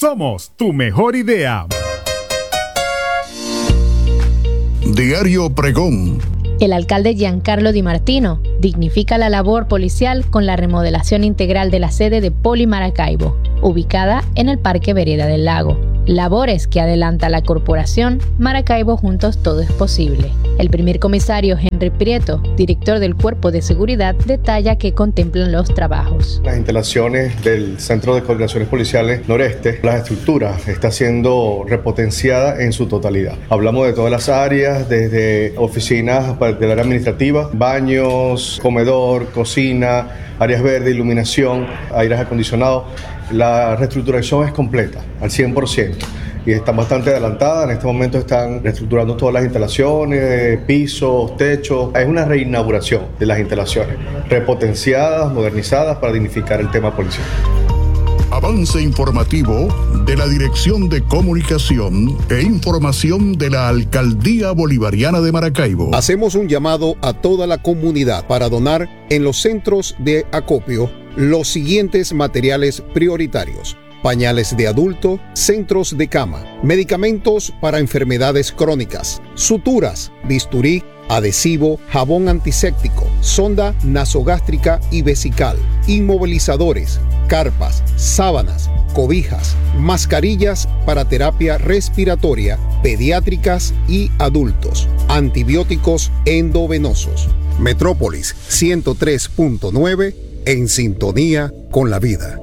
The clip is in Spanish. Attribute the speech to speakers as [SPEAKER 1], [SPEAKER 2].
[SPEAKER 1] Somos tu mejor idea.
[SPEAKER 2] Diario Pregón.
[SPEAKER 3] El alcalde Giancarlo Di Martino dignifica la labor policial con la remodelación integral de la sede de Poli Maracaibo, ubicada en el Parque Vereda del Lago. Labores que adelanta la corporación Maracaibo Juntos Todo es Posible. El primer comisario Henry Prieto, director del Cuerpo de Seguridad, detalla que contemplan los trabajos.
[SPEAKER 4] Las instalaciones del Centro de Coordinaciones Policiales Noreste, la estructura está siendo repotenciada en su totalidad. Hablamos de todas las áreas, desde oficinas del área administrativa, baños, comedor, cocina, áreas verdes, iluminación, aires acondicionados. La reestructuración es completa, al 100%. Y están bastante adelantadas. En este momento están reestructurando todas las instalaciones, pisos, techos. Es una reinauguración de las instalaciones, repotenciadas, modernizadas para dignificar el tema policial.
[SPEAKER 2] Avance informativo de la Dirección de Comunicación e Información de la Alcaldía Bolivariana de Maracaibo.
[SPEAKER 5] Hacemos un llamado a toda la comunidad para donar en los centros de acopio los siguientes materiales prioritarios: pañales de adulto, centros de cama, medicamentos para enfermedades crónicas, suturas, bisturí, adhesivo, jabón antiséptico, sonda nasogástrica y vesical, inmovilizadores, carpas, sábanas, cobijas, mascarillas para terapia respiratoria, pediátricas y adultos, antibióticos endovenosos. Metrópolis 103.9, en sintonía con la vida.